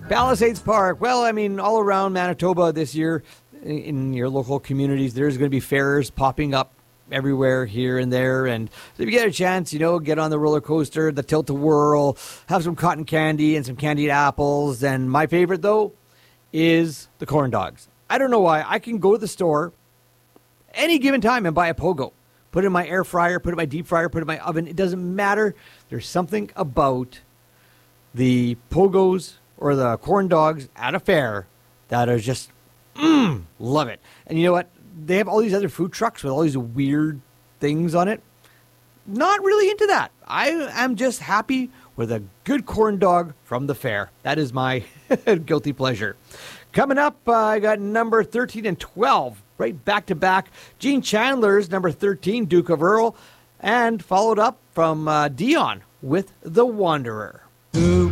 Palisades Park. Well, I mean, all around Manitoba this year, in your local communities, there's going to be fairs popping up everywhere here and there. And so if you get a chance, get on the roller coaster, the tilt-a-whirl, have some cotton candy and some candied apples. And my favorite, though, is the corn dogs. I don't know why. I can go to the store any given time and buy a pogo. Put it in my air fryer, put it in my deep fryer, put it in my oven. It doesn't matter. There's something about the pogos or the corn dogs at a fair that are just, love it. And you know what? They have all these other food trucks with all these weird things on it. Not really into that. I am just happy with a good corn dog from the fair. That is my guilty pleasure. Coming up, I got number 13 and 12, right back to back. Gene Chandler's number 13, Duke of Earl, and followed up from Dion with The Wanderer. Ooh.